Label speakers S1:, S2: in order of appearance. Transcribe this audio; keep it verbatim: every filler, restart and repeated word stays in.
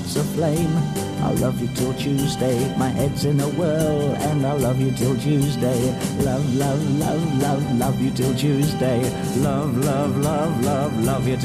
S1: heart's aflame. I'll love you till Tuesday. My head's in a whirl, and I'll love you till Tuesday. Love, love, love, love, love you till Tuesday. Love, love, love, love, love you till